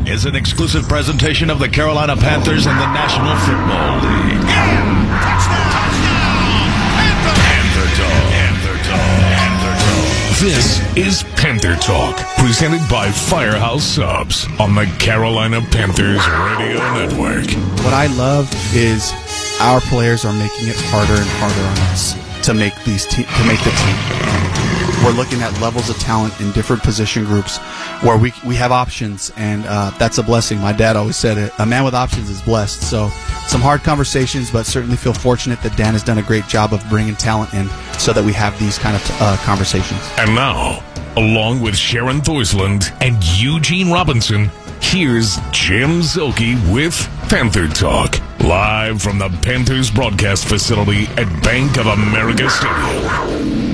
is an exclusive presentation of the Carolina Panthers and the National Football League. Panther Talk. Panther Talk. Panther Talk. This is Panther Talk, presented by Firehouse Subs on the Carolina Panthers Radio Network. What I love is our players are making it harder and harder on us to make the team. We're looking at levels of talent in different position groups where we have options, and that's a blessing. My dad always said it. A man with options is blessed. So some hard conversations, but certainly feel fortunate that Dan has done a great job of bringing talent in so that we have these kind of conversations. And now, along with Sharon Thorsland and Eugene Robinson, here's Jim Zilke with Panther Talk, live from the Panthers broadcast facility at Bank of America Stadium.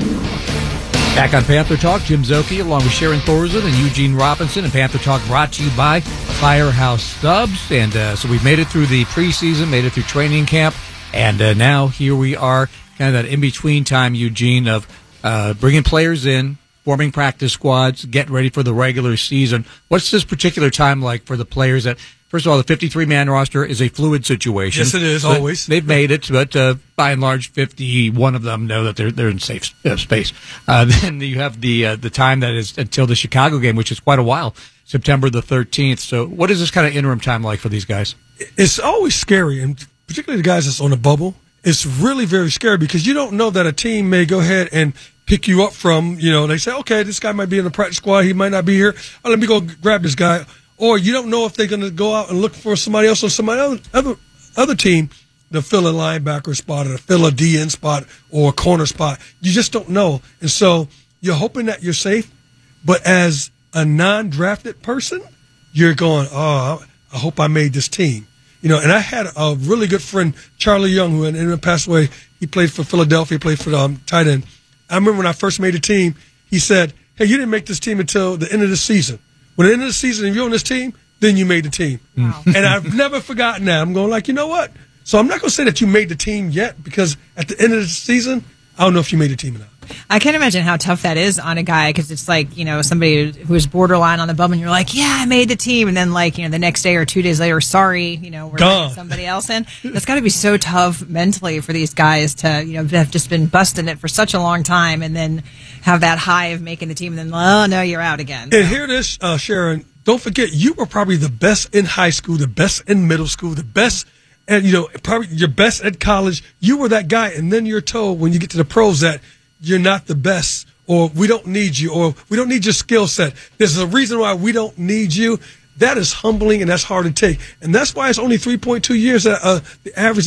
Back on Panther Talk, Jim Zilke along with Sharon Thorsland and Eugene Robinson. And Panther Talk brought to you by Firehouse Subs. And so we've made it through the preseason, made it through training camp. And now here we are, kind of that in-between time, Eugene, of bringing players in, forming practice squads, getting ready for the regular season. What's this particular time like for the players that, first of all, the 53-man roster is a fluid situation. Yes, it is, always. They've made it, but by and large, 51 of them know that they're in safe space. Then you have the time that is until the Chicago game, which is quite a while, September the 13th. So what is this kind of interim time like for these guys? It's always scary, and particularly the guys that's on the bubble. It's really very scary because you don't know that a team may go ahead and pick you up from, they say, okay, this guy might be in the practice squad. He might not be here. Oh, let me go grab this guy. Or you don't know if they're going to go out and look for somebody else or somebody other team to fill a linebacker spot or to fill a DN spot or a corner spot. You just don't know. And so you're hoping that you're safe. But as a non-drafted person, you're going, oh, I hope I made this team. And I had a really good friend, Charlie Young, who ended up passed away. He played for Philadelphia, played for the tight end. I remember when I first made the team, he said, hey, you didn't make this team until the end of the season. When at the end of the season, if you're on this team, then you made the team. Wow. And I've never forgotten that. I'm going like, you know what? So I'm not going to say that you made the team yet, because at the end of the season, I don't know if you made the team or not. I can't imagine how tough that is on a guy, because it's like, somebody who is borderline on the bubble, and you're like, yeah, I made the team. And then the next day or 2 days later, sorry, we're letting somebody else in. That's got to be so tough mentally for these guys to, have just been busting it for such a long time and then have that high of making the team and then, oh, no, you're out again. And hear this, Sharon, don't forget, you were probably the best in high school, the best in middle school, the best, and, probably your best at college. You were that guy. And then you're told when you get to the pros that you're not the best, or we don't need you, or we don't need your skill set. There's a reason why we don't need you. That is humbling, and that's hard to take. And that's why it's only 3.2 years. The average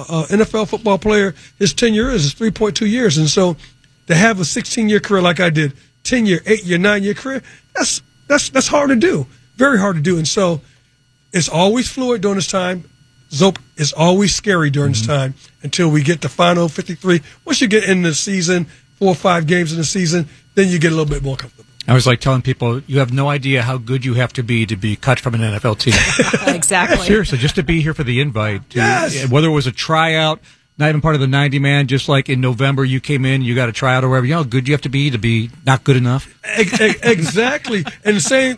NFL football player, his tenure is 3.2 years. And so to have a 16-year career like I did, 10-year, 8-year, 9-year career, that's hard to do, very hard to do. And so it's always fluid during this time. Zope is always scary during this time until we get the final 53. Once you get in the season, 4 or 5 games in the season, then you get a little bit more comfortable. I was like telling people, you have no idea how good you have to be cut from an NFL team. Exactly. Seriously, just to be here for the invite. Yes. Whether it was a tryout, not even part of the 90-man, just like in November you came in, you got a tryout or whatever. You know how good you have to be not good enough? Exactly. And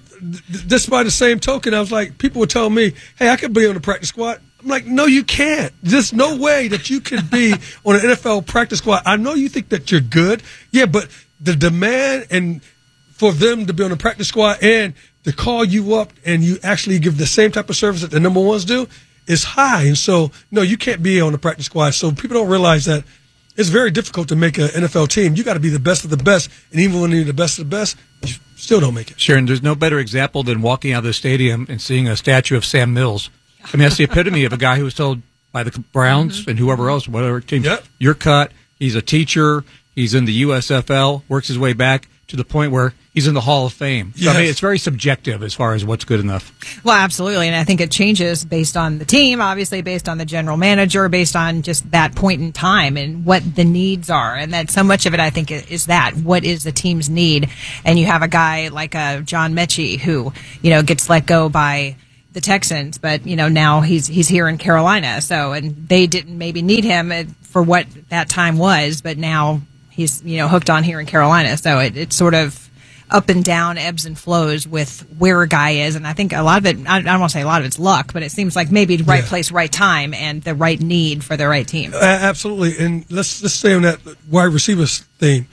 just by the same token, I was like, people would tell me, hey, I could be on the practice squad. I'm like, no, you can't. There's no way that you could be on an NFL practice squad. I know you think that you're good. Yeah, but the demand and for them to be on the practice squad and to call you up and you actually give the same type of service that the number ones do is high. And so, no, you can't be on the practice squad. So people don't realize that it's very difficult to make an NFL team. You got to be the best of the best. And even when you're the best of the best, you still don't make it. Sharon, there's no better example than walking out of the stadium and seeing a statue of Sam Mills. I mean, that's the epitome of a guy who was told by the Browns and whoever else, whatever team, you're cut. He's a teacher. He's in the USFL, works his way back to the point where he's in the Hall of Fame. So, yes. I mean, it's very subjective as far as what's good enough. Well, absolutely. And I think it changes based on the team, obviously based on the general manager, based on just that point in time and what the needs are. And that so much of it, I think, is that. What is the team's need? And you have a guy like John Mechie who, gets let go by the Texans, but now he's here in Carolina. So, and they didn't maybe need him for what that time was, but now he's hooked on here in Carolina. So it's sort of up and down ebbs and flows with where a guy is. And I think a lot of it, I don't want to say a lot of it's luck, but it seems like maybe the right place, right time, and the right need for the right team. Absolutely. And let's stay on that wide receivers theme.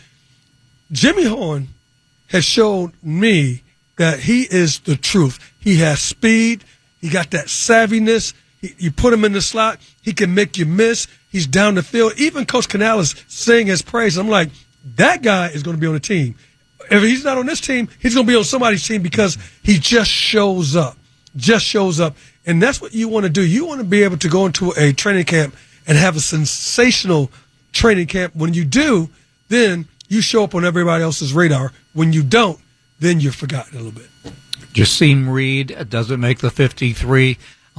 Jimmy Horn has shown me that he is the truth. He has speed. He got that savviness. You put him in the slot, he can make you miss. He's down the field. Even Coach Canales sing his praise. I'm like, that guy is going to be on the team. If he's not on this team, he's going to be on somebody's team because he just shows up. Just shows up. And that's what you want to do. You want to be able to go into a training camp and have a sensational training camp. When you do, then you show up on everybody else's radar. When you don't, then you're forgotten a little bit. Jasim Reed doesn't make the 53.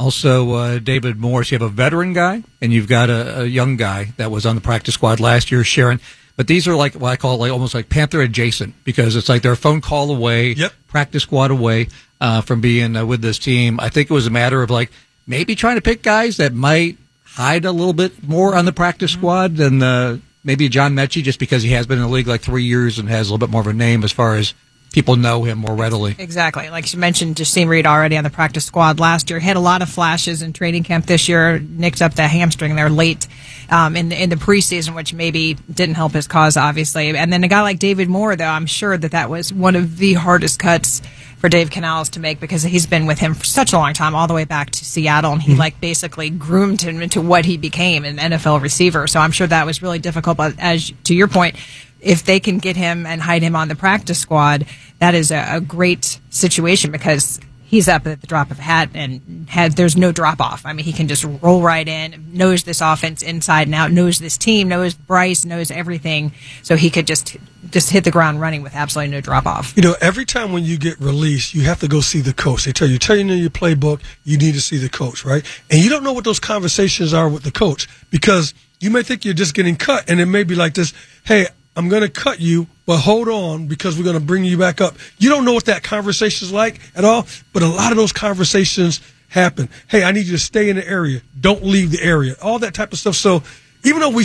Also, David Morris. You have a veteran guy, and you've got a young guy that was on the practice squad last year, Sharon. But these are like what I call like almost like Panther adjacent, because it's like they're a phone call away, practice squad away from being with this team. I think it was a matter of like maybe trying to pick guys that might hide a little bit more on the practice squad than maybe John Mechie, just because he has been in the league like 3 years and has a little bit more of a name as far as people know him more readily. Exactly. Like you mentioned, Jasim Reed already on the practice squad last year. Had a lot of flashes in training camp this year. Nicked up the hamstring there late in the preseason, which maybe didn't help his cause, obviously. And then a guy like David Moore, though, I'm sure that was one of the hardest cuts for Dave Canales to make, because he's been with him for such a long time, all the way back to Seattle, and he basically groomed him into what he became, an NFL receiver. So I'm sure that was really difficult. But as to your point, if they can get him and hide him on the practice squad, that is a great situation, because he's up at the drop of a hat and there's no drop off. I mean, he can just roll right in, knows this offense inside and out, knows this team, knows Bryce, knows everything. So he could just hit the ground running with absolutely no drop off. You know, every time when you get released, you have to go see the coach. They tell you in your playbook, you need to see the coach, right? And you don't know what those conversations are with the coach, because you may think you're just getting cut, and it may be like this, hey, I'm going to cut you, but hold on, because we're going to bring you back up. You don't know what that conversation is like at all, but a lot of those conversations happen. Hey, I need you to stay in the area. Don't leave the area. All that type of stuff. So even though we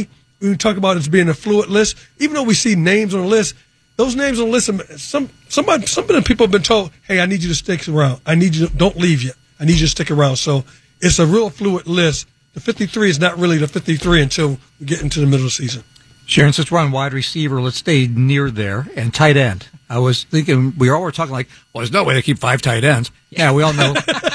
talk about it being a fluid list, even though we see names on the list, those names on the list, some of the people have been told, hey, I need you to stick around. Don't leave yet. I need you to stick around. So it's a real fluid list. The 53 is not really the 53 until we get into the middle of the season. Sharon, since we're on wide receiver, let's stay near there. And tight end. I was thinking, we all were talking like, well, there's no way they keep 5 tight ends. Yeah, we all know.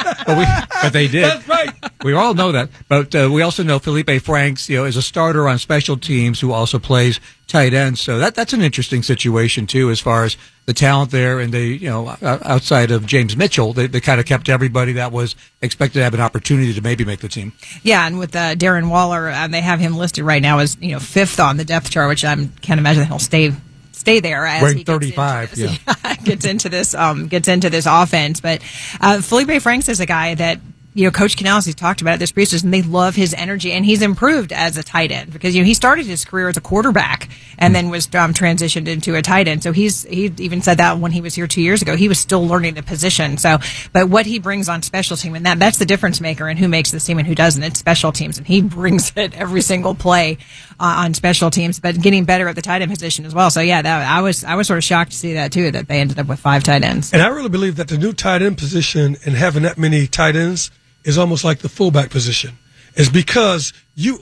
but they did. That's right. We all know that. But we also know Felipe Franks, is a starter on special teams who also plays tight end. So that's an interesting situation, too, as far as the talent there. And they, outside of James Mitchell, they kind of kept everybody that was expected to have an opportunity to maybe make the team. Yeah, and with Darren Waller, they have him listed right now as 5th on the depth chart, which I can't imagine he'll stay there as wearing he 35. Gets into this offense. But Felipe Franks is a guy that Coach Canales, he's talked about it this preseason. They love his energy, and he's improved as a tight end, because he started his career as a quarterback and then was transitioned into a tight end. So he even said that when he was here 2 years ago, he was still learning the position. So, but what he brings on special team, and that's the difference maker in who makes this team and who doesn't. It's special teams, and he brings it every single play on special teams. But getting better at the tight end position as well. So yeah, I was sort of shocked to see that too, that they ended up with 5 tight ends. And I really believe that the new tight end position and having that many tight ends is almost like the fullback position. It's because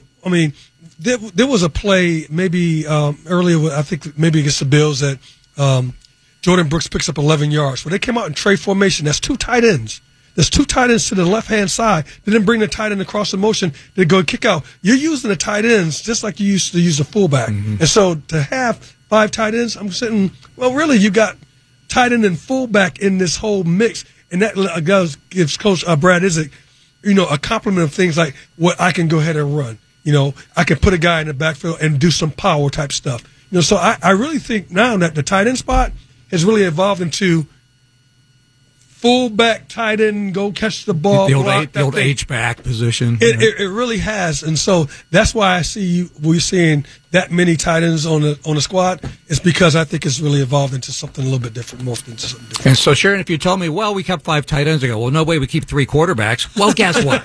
there was a play maybe earlier, I think maybe against the Bills, that Jordan Brooks picks up 11 yards. Well, they came out in trade formation. That's 2 tight ends. There's 2 tight ends to the left-hand side. They didn't bring the tight end across the motion. They go kick out. You're using the tight ends just like you used to use the fullback. Mm-hmm. And so to have 5 tight ends, I'm sitting, well, really, you got tight end and fullback in this whole mix. And that gives Coach Brad Isaac, a compliment of things like what I can go ahead and run. I can put a guy in the backfield and do some power type stuff. So I really think now that the tight end spot has really evolved into fullback, tight end, go catch the ball. The old H-back position. It really has. And so that's why we're seeing that many tight ends on the squad. It's because I think it's really evolved into something a little bit different, morphed into something different. And so, Sharon, if you tell me, well, we kept 5 tight ends, I go, well, no way we keep 3 quarterbacks. Well, guess what?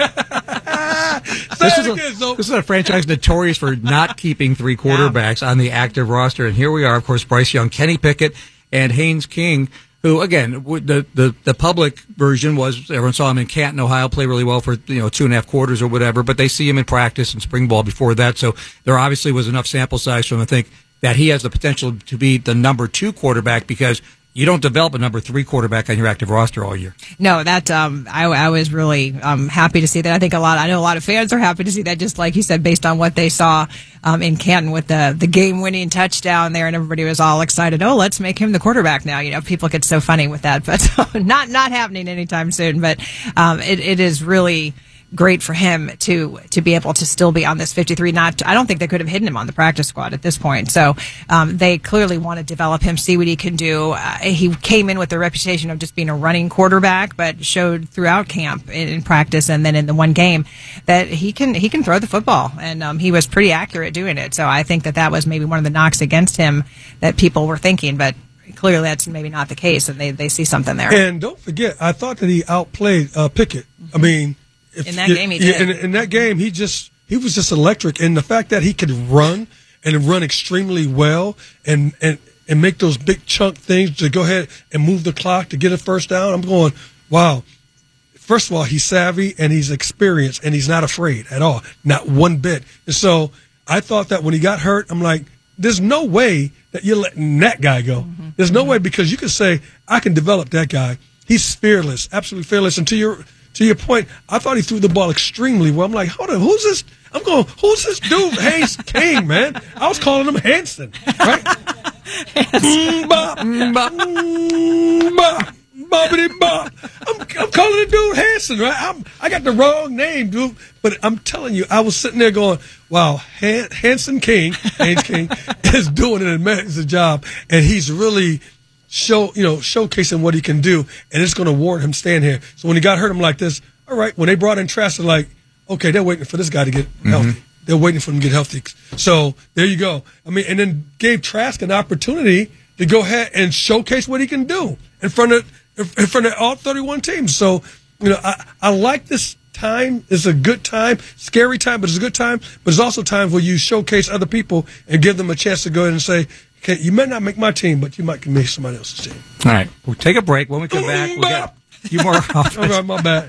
This is a franchise notorious for not keeping 3 quarterbacks on the active roster. And here we are, of course, Bryce Young, Kenny Pickett, and Haynes King, who, again, the public version was everyone saw him in Canton, Ohio, play really well for 2.5 quarters or whatever, but they see him in practice and spring ball before that. So there obviously was enough sample size for him to think that he has the potential to be the number 2 quarterback, because you don't develop a number 3 quarterback on your active roster all year. No, that I was really happy to see that. I know a lot of fans are happy to see that, just like you said, based on what they saw in Canton with the game-winning touchdown there, and everybody was all excited. Oh, let's make him the quarterback now. People get so funny with that, but not happening anytime soon. But it is really great for him to be able to still be on this 53. I don't think they could have hidden him on the practice squad at this point. So they clearly want to develop him, see what he can do. He came in with the reputation of just being a running quarterback, but showed throughout camp in practice and then in the one game that he can throw the football, and he was pretty accurate doing it. So I think that was maybe one of the knocks against him that people were thinking, but clearly that's maybe not the case, and they see something there. And don't forget, I thought that he outplayed Pickett. I mean, in that game, he did. In that game, he was just electric, and the fact that he could run and run extremely well, and make those big chunk things to go ahead and move the clock to get a first down. I'm going, wow. First of all, he's savvy and he's experienced, and he's not afraid at all, not one bit. And so I thought that when he got hurt, I'm like, there's no way that you're letting that guy go. Mm-hmm. There's no way, because you can say, I can develop that guy. He's fearless, absolutely fearless. And to your point, I thought he threw the ball extremely well. I'm like, hold on, who's this? I'm going, who's this dude? Haynes King, man. I was calling him Hanson, right? Bobbity-bop. I'm calling the dude Hanson, right? I got the wrong name, dude. But I'm telling you, I was sitting there going, wow, Hanson King, Haynes King, is doing an amazing job. And he's really showcasing what he can do, and it's going to warrant him staying here. So when he got hurt, I'm like this. All right, when they brought in Trask, they're like, okay, they're waiting for this guy to get healthy. They're waiting for him to get healthy. So there you go. I mean, and then gave Trask an opportunity to go ahead and showcase what he can do in front of all 31 teams. So I like this time. It's a good time, scary time, but it's a good time. But it's also times where you showcase other people and give them a chance to go ahead and say, okay, you may not make my team, but you might make somebody else's team. All right, we'll take a break. When we come back, we'll get a few more offense. All right, my bad.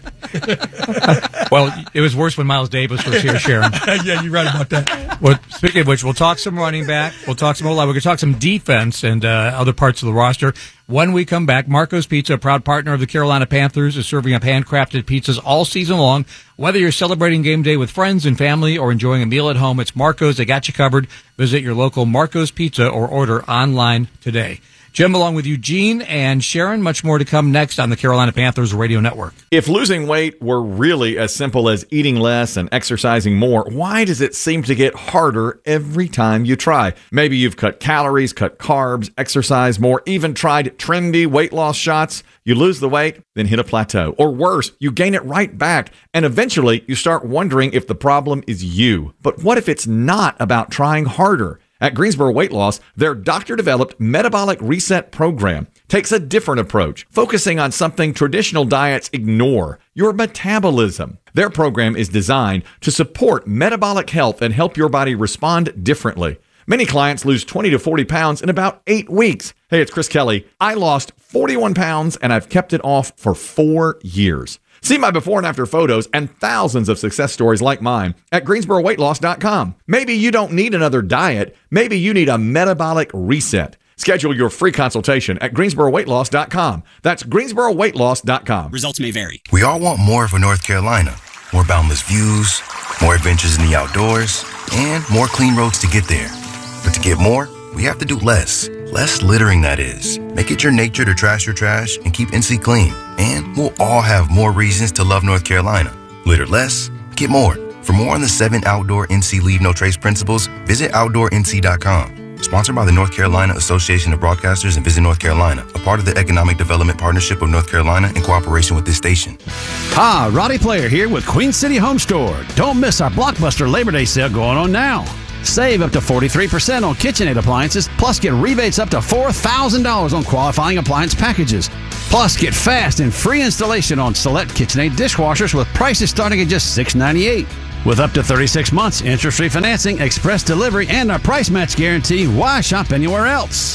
Well, it was worse when Miles Davis was here, Sharon. Yeah, you're right about that. Well, speaking of which, we'll talk some running back. We'll talk some O-line. We're going to talk some defense and other parts of the roster. When we come back, Marco's Pizza, a proud partner of the Carolina Panthers, is serving up handcrafted pizzas all season long. Whether you're celebrating game day with friends and family or enjoying a meal at home, it's Marco's. They got you covered. Visit your local Marco's Pizza or order online today. Jim, along with Eugene and Sharon, much more to come next on the Carolina Panthers Radio Network. If losing weight were really as simple as eating less and exercising more, why does it seem to get harder every time you try? Maybe you've cut calories, cut carbs, exercised more, even tried trendy weight loss shots. You lose the weight, then hit a plateau. Or worse, you gain it right back. And eventually, you start wondering if the problem is you. But what if it's not about trying harder? At Greensboro Weight Loss, their doctor-developed Metabolic Reset program takes a different approach, focusing on something traditional diets ignore, your metabolism. Their program is designed to support metabolic health and help your body respond differently. Many clients lose 20 to 40 pounds in about 8 weeks. Hey, it's Chris Kelly. I lost 41 pounds, and I've kept it off for 4 years. See my before and after photos and thousands of success stories like mine at GreensboroWeightLoss.com. Maybe you don't need another diet. Maybe you need a metabolic reset. Schedule your free consultation at GreensboroWeightLoss.com. That's GreensboroWeightLoss.com. Results may vary. We all want more for North Carolina. More boundless views, more adventures in the outdoors, and more clean roads to get there. But to get more, we have to do less. Less littering, that is. Make it your nature to trash your trash and keep NC clean. And we'll all have more reasons to love North Carolina. Litter less, get more. For more on the 7 outdoor NC Leave No Trace principles, visit OutdoorNC.com. Sponsored by the North Carolina Association of Broadcasters and Visit North Carolina, a part of the Economic Development Partnership of North Carolina in cooperation with this station. Hi, Roddy Player here with Queen City Home Store. Don't miss our Blockbuster Labor Day sale going on now. Save up to 43% on KitchenAid appliances, plus get rebates up to $4,000 on qualifying appliance packages. Plus, get fast and free installation on select KitchenAid dishwashers with prices starting at just $6.98. With up to 36 months, interest-free financing, express delivery, and a price match guarantee, why shop anywhere else?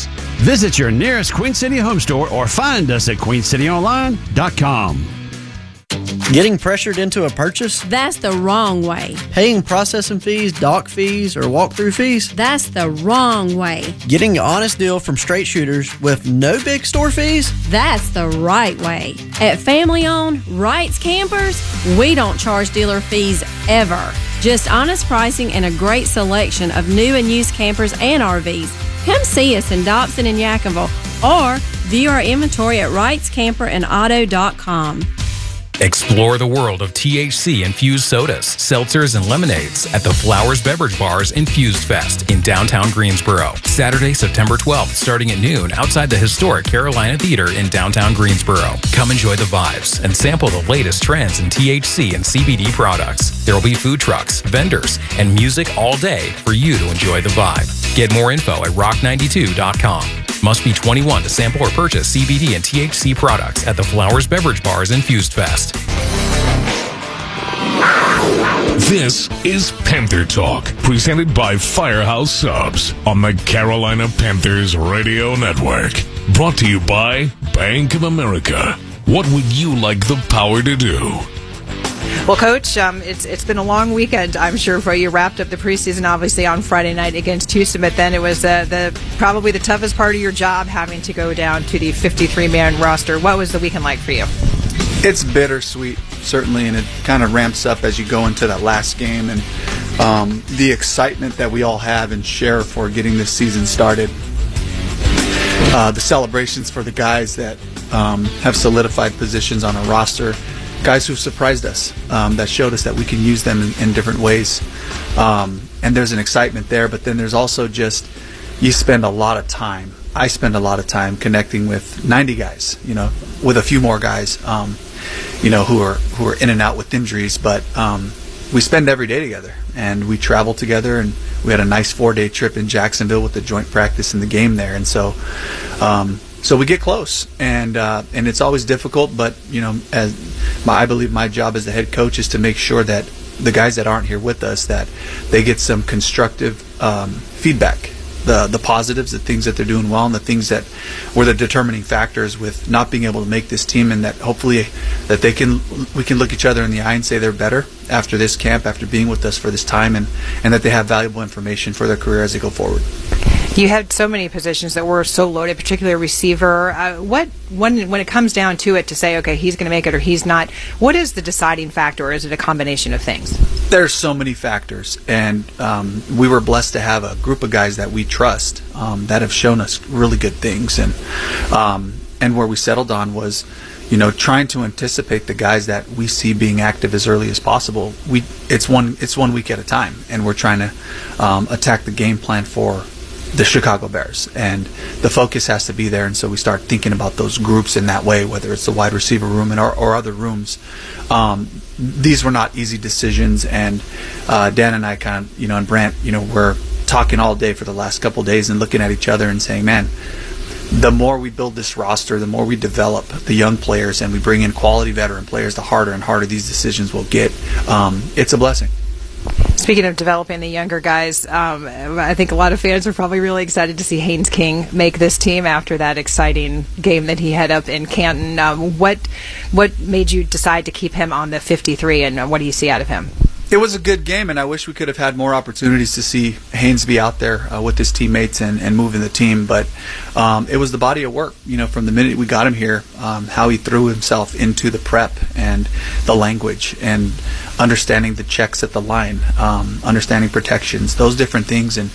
Visit your nearest Queen City Home Store or find us at queencityonline.com. Getting pressured into a purchase? That's the wrong way. Paying processing fees, dock fees, or walkthrough fees? That's the wrong way. Getting an honest deal from straight shooters with no big store fees? That's the right way. At Family Owned Wrights Campers, we don't charge dealer fees ever. Just honest pricing and a great selection of new and used campers and RVs. Come see us in Dobson and Yackenville or view our inventory at wrightscamperandauto.com. Explore the world of THC-infused sodas, seltzers, and lemonades at the Flowers Beverage Bar's Infused Fest in downtown Greensboro. Saturday, September 12th, starting at noon outside the historic Carolina Theater in downtown Greensboro. Come enjoy the vibes and sample the latest trends in THC and CBD products. There will be food trucks, vendors, and music all day for you to enjoy the vibe. Get more info at rock92.com. Must be 21 to sample or purchase CBD and THC products at the Flowers Beverage Bar's Infused Fest. This is Panther Talk, presented by Firehouse Subs on the Carolina Panthers Radio Network. Brought to you by Bank of America. What would you like the power to do? Well, Coach, it's been a long weekend, I'm sure, for you. Wrapped up the preseason, obviously, on Friday night against Houston, but then it was probably the toughest part of your job, having to go down to the 53-man roster. What was the weekend like for you? It's bittersweet, certainly, and it kind of ramps up as you go into that last game, and the excitement that we all have and share for getting this season started. The celebrations for the guys that have solidified positions on our roster, guys who've surprised us, that showed us that we can use them in different ways. And there's an excitement there, but then there's also just, you spend a lot of time. I spend a lot of time connecting with 90 guys, with a few more guys, who are in and out with injuries, but we spend every day together, and we travel together, and we had a nice 4-day trip in Jacksonville with the joint practice and the game there, and so we get close, and it's always difficult, but I believe my job as the head coach is to make sure that the guys that aren't here with us, that they get some constructive feedback, the positives, the things that they're doing well, and the things that were the determining factors with not being able to make this team, and that hopefully that we can look each other in the eye and say they're better after this camp, after being with us for this time, and that they have valuable information for their career as they go forward. You had so many positions that were so loaded, particularly a receiver. When it comes down to it, to say, okay, he's going to make it or he's not, what is the deciding factor, or is it a combination of things? There's so many factors, and we were blessed to have a group of guys that we trust that have shown us really good things, and where we settled on was, trying to anticipate the guys that we see being active as early as possible. It's one week at a time, and we're trying to attack the game plan for the Chicago Bears, and the focus has to be there, and so we start thinking about those groups in that way, whether it's the wide receiver room or other rooms. These were not easy decisions, and Dan and I kind of, and Brant, we're talking all day for the last couple of days and looking at each other and saying, man, the more we build this roster, the more we develop the young players and we bring in quality veteran players, the harder and harder these decisions will get. It's a blessing. Speaking of developing the younger guys, I think a lot of fans are probably really excited to see Haynes King make this team after that exciting game that he had up in Canton. What made you decide to keep him on the 53, and what do you see out of him? It was a good game, and I wish we could have had more opportunities to see Haynes be out there with his teammates and moving the team. But it was the body of work, from the minute we got him here, how he threw himself into the prep and the language and understanding the checks at the line, understanding protections, those different things. And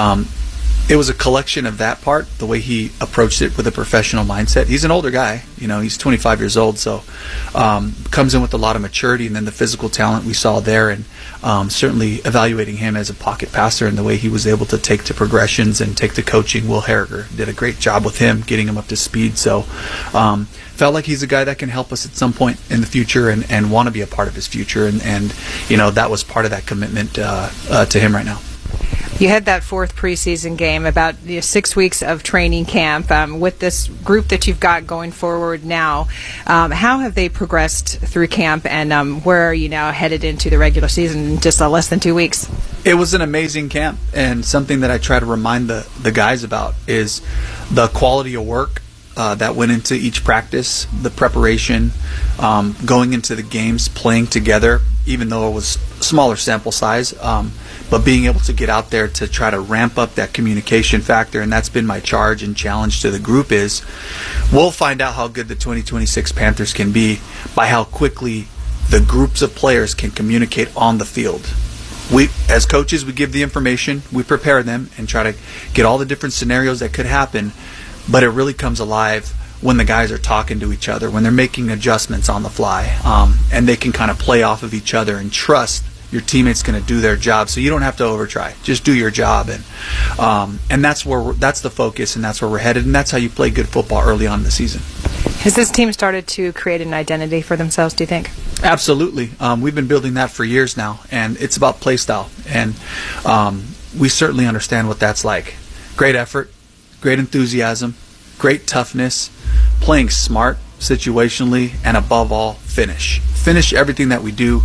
it was a collection of that part, the way he approached it with a professional mindset. He's an older guy, he's 25 years old, so comes in with a lot of maturity, and then the physical talent we saw there, and certainly evaluating him as a pocket passer and the way he was able to take to progressions and take to coaching. Will Harriger did a great job with him, getting him up to speed, so felt like he's a guy that can help us at some point in the future and want to be a part of his future, and that was part of that commitment to him right now. You had that fourth preseason game, about 6 weeks of training camp. With this group that you've got going forward now, how have they progressed through camp, and where are you now headed into the regular season in just less than 2 weeks? It was an amazing camp, and something that I try to remind the guys about is the quality of work that went into each practice, the preparation, going into the games, playing together, even though it was smaller sample size, but being able to get out there to try to ramp up that communication factor. And that's been my charge and challenge to the group is we'll find out how good the 2026 Panthers can be by how quickly the groups of players can communicate on the field. We, as coaches, we give the information, we prepare them and try to get all the different scenarios that could happen, but it really comes alive when the guys are talking to each other, when they're making adjustments on the fly, and they can kind of play off of each other and trust your teammates going to do their job, so you don't have to overtry. Just do your job, and that's the focus, and that's where we're headed, and that's how you play good football early on in the season. Has this team started to create an identity for themselves, do you think? Absolutely. We've been building that for years now, and it's about play style, and we certainly understand what that's like. Great effort, great enthusiasm, great toughness, playing smart situationally, and above all, finish everything that we do.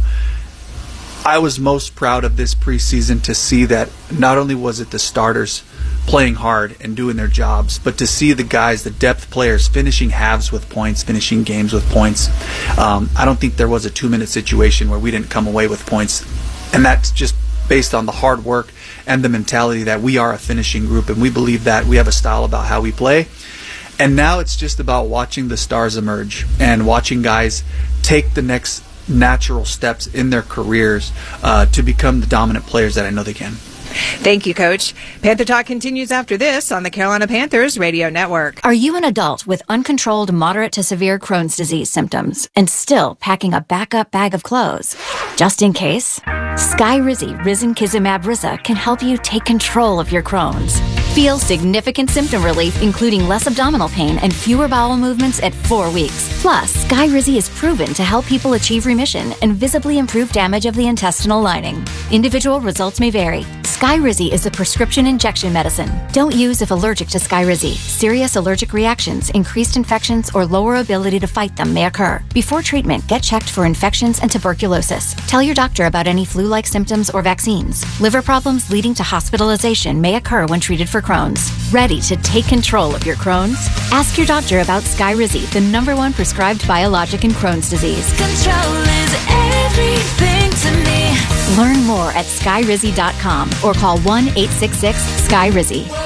I was most proud of this preseason to see that not only was it the starters playing hard and doing their jobs, but to see the guys, the depth players, finishing halves with points, finishing games with points. I don't think there was a 2-minute situation where we didn't come away with points, and that's just based on the hard work and the mentality that we are a finishing group, and we believe that we have a style about how we play. And now it's just about watching the stars emerge and watching guys take the next natural steps in their careers to become the dominant players that I know they can. Thank you, Coach. Panther Talk continues after this on the Carolina Panthers Radio Network. Are you an adult with uncontrolled moderate to severe Crohn's disease symptoms and still packing a backup bag of clothes? Just in case, Skyrizi Risankizumab Risa can help you take control of your Crohn's. Feel significant symptom relief, including less abdominal pain and fewer bowel movements at 4 weeks. Plus, Skyrizi is proven to help people achieve remission and visibly improve damage of the intestinal lining. Individual results may vary. Skyrizi is a prescription injection medicine. Don't use if allergic to Skyrizi. Serious allergic reactions, increased infections, or lower ability to fight them may occur. Before treatment, get checked for infections and tuberculosis. Tell your doctor about any flu-like symptoms or vaccines. Liver problems leading to hospitalization may occur when treated for Crohn's. Ready to take control of your Crohn's? Ask your doctor about Skyrizi, the #1 prescribed biologic in Crohn's disease. Control is everything to me. Learn more at skyrizi.com or call 1-866-SKYRIZI.